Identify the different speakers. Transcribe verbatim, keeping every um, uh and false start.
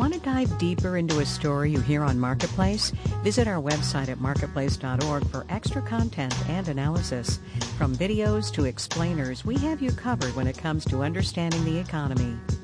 Speaker 1: Want to dive deeper into a story you hear on Marketplace? Visit our website at marketplace dot org for extra content and analysis. From videos to explainers, we have you covered when it comes to understanding the economy.